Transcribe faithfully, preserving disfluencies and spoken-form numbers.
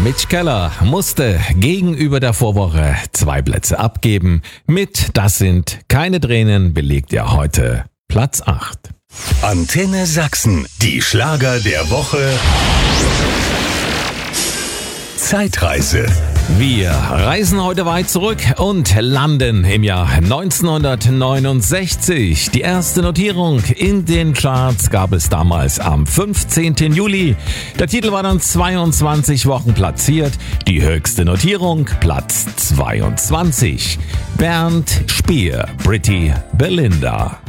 Mitch Keller musste gegenüber der Vorwoche zwei Plätze abgeben. Mit Das sind keine Tränen belegt er heute Platz acht. Antenne Sachsen, die Schlager der Woche. Zeitreise. Wir reisen heute weit zurück und landen im Jahr neunzehnhundertneunundsechzig. Die erste Notierung in den Charts gab es damals am fünfzehnten Juli. Der Titel war dann zweiundzwanzig Wochen platziert. Die höchste Notierung Platz zweiundzwanzig. Bernd Spier, Pretty Belinda.